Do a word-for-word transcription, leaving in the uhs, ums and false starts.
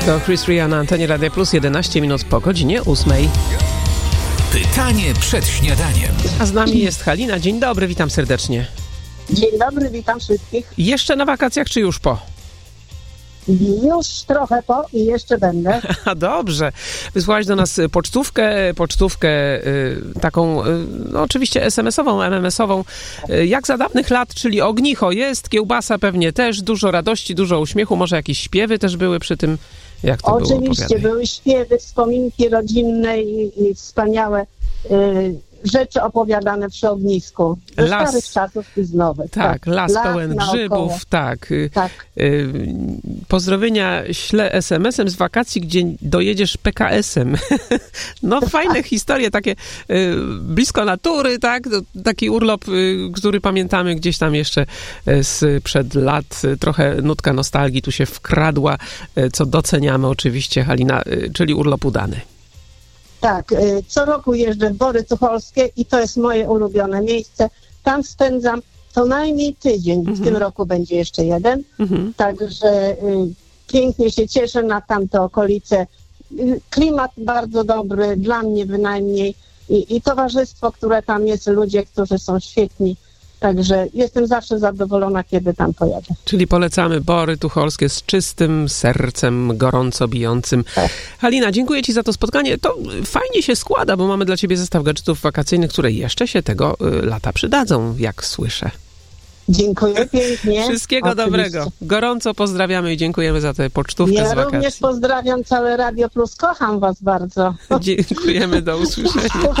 To Chris Ria na antenie Radia Plus, jedenaście minut po godzinie ósmej. Pytanie przed śniadaniem. A z nami jest Halina. Dzień dobry, witam serdecznie. Dzień dobry, witam wszystkich. Jeszcze na wakacjach, czy już po? Już trochę po i jeszcze będę. A dobrze. Wysłałaś do nas pocztówkę, pocztówkę y, taką, y, no oczywiście es em esową, em em esową, y, jak za dawnych lat, czyli ognicho jest, kiełbasa pewnie też, dużo radości, dużo uśmiechu, może jakieś śpiewy też były przy tym. Jak to Oczywiście, było? Opowiadaj. były śpiewy, wspominki rodzinne i, i wspaniałe y, rzeczy opowiadane przy ognisku. Ze Las. starych czasów i z nowych. Tak, Tak, las, las pełen naokoło. grzybów, tak. Y, Tak. y, pozdrowienia ślę es em esem z wakacji, gdzie dojedziesz pe ka esem. No fajne historie, takie y, blisko natury, tak? Taki urlop, y, który pamiętamy gdzieś tam jeszcze y, z przed lat. Y, trochę nutka nostalgii tu się wkradła, y, co doceniamy oczywiście, Halina, y, czyli urlop udany. Tak, y, co roku jeżdżę w Bory Tucholskie i to jest moje ulubione miejsce. Tam spędzam co najmniej tydzień. Mhm. W tym roku będzie jeszcze jeden. Mhm. Także y, pięknie się cieszę na tamte okolice. Y, klimat bardzo dobry, dla mnie bynajmniej. I, I towarzystwo, które tam jest, ludzie, którzy są świetni. Także jestem zawsze zadowolona, kiedy tam pojadę. Czyli polecamy Bory Tucholskie z czystym sercem, gorąco bijącym. Tak. Halina, dziękuję Ci za to spotkanie. To fajnie się składa, bo mamy dla Ciebie zestaw gadżetów wakacyjnych, które jeszcze się tego y, lata przydadzą, jak słyszę. Dziękuję pięknie. Wszystkiego Oczywiście. dobrego. Gorąco pozdrawiamy i dziękujemy za tę pocztówkę Ja z wakacji. również pozdrawiam całe Radio Plus. Kocham Was bardzo. Dziękujemy, do usłyszenia.